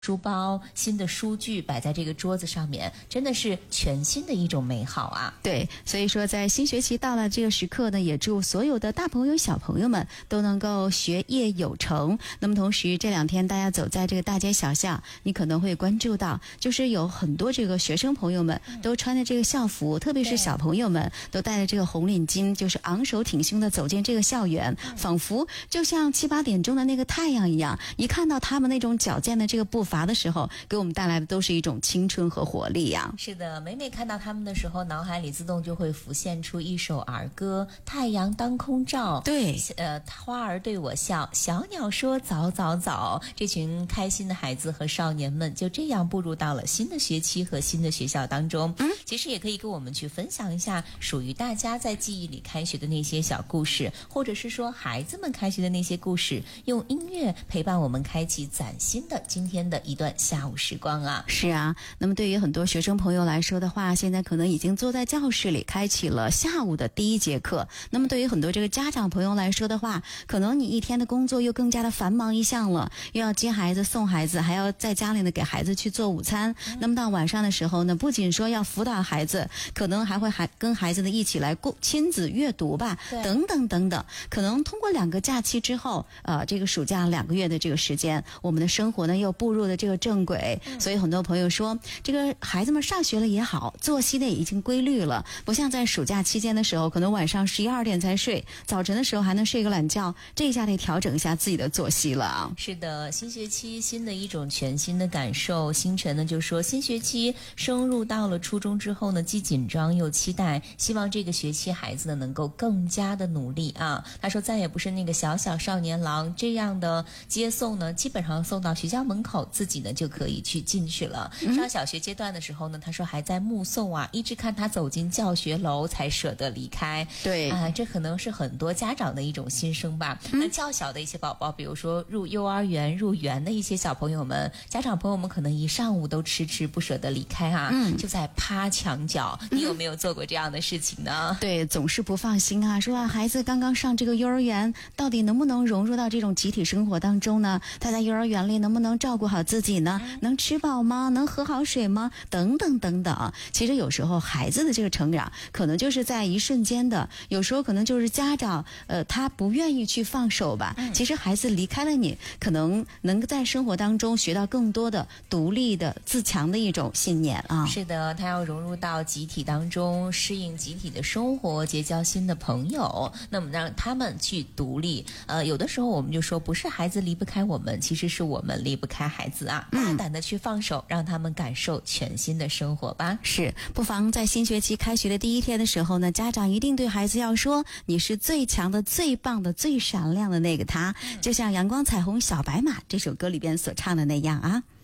书包、新的书具摆在这个桌子上面，真的是全新的一种美好啊。 对，所以说在新学期到了这个时刻呢，也祝所有的大朋友小朋友们都能够学业有成。那么同时这2天大家走在这个大街小巷，你可能会关注到，就是有很多这个学生朋友们都穿着这个校服，特别是小朋友们都戴着这个红领巾，就是昂首挺胸的走进这个校园，仿佛就像7、8点钟的那个太阳一样，一看到他们那种矫健的这个步伐的时候，给我们带来的都是一种青春和活力呀。 是的，每看到他们的时候，脑海里自动就会浮现出一首儿歌，太阳当空照， 对， 花儿对我笑，小鸟说早早早。这群开心的孩子和少年们就这样步入到了新的学期和新的学校当中。其实也可以跟我们去分享一下属于大家在记忆里开学的那些小故事，或者是说孩子们开学的那些故事，用音乐陪伴我们开启崭新的今天的一段下午时光啊。 是啊，那么对于很多学生朋友来说的话，现在可能已经坐在教室里开启了下午的第1节课。那么对于很多这个家长朋友来说的话，可能你一天的工作又更加的繁忙一项了，又要接孩子送孩子，还要在家里呢给孩子去做午餐。那么到晚上的时候呢，不仅说要辅导孩子，可能还会跟孩子呢一起来亲子阅读吧，等等等等。可能通过2个假期之后，这个暑假2个月的这个时间，我们的生活呢又步入了这个正轨。所以很多朋友说，这个孩子们上学了也好，作息呢已经规律了，不像在暑假期间的时候，可能晚上11、12点才睡，早晨的时候还能睡个懒觉，这一下得调整一下自己的作息了啊。 是的，新学期新的一种全新的感受。星辰呢就说，新学期升入到了初中之后呢，既紧张又期待，希望这个学期孩子呢能够更加的努力啊。他说再也不是那个小小少年郎这样的接送呢，基本上送到学校门口，自己呢就可以去进去了。上小学阶段的时候呢，他说还在目送啊，一直看他走进教学楼才舍得离开。 对啊，这可能是很多家长的一种心声吧。那较小的一些宝宝，比如说入幼儿园、入园的一些小朋友们，家长朋友们可能一上午都迟迟不舍得离开啊，就在趴墙角。你有没有做过这样的事情呢？ 对，总是不放心啊，说孩子刚刚上这个幼儿园，到底能不能融入到这种集体生活当中呢？他在幼儿园里能不能照顾好自己呢？能吃饱吗？能喝好水吗？等等等等。其实有时候孩子的这个成长可能就是在一瞬间的，有时候可能就是家长他不愿意去放手吧。其实孩子离开了你，可能能在生活当中学到更多的独立的自强的一种信念啊。 是的，他要融入到集体当中，适应集体的生活，结交新的朋友，那么让他们去独立。有的时候我们就说，不是孩子离不开我们，其实是我们离不开孩子啊。大胆的去放手，让他们感受全新的生活吧。 是，不妨在新学期开学的第1天的时候呢，家长一定对孩子要说，你是最强的、最棒的、最闪亮的那个他，就像阳光彩虹小白马这首歌里边所唱的那样啊。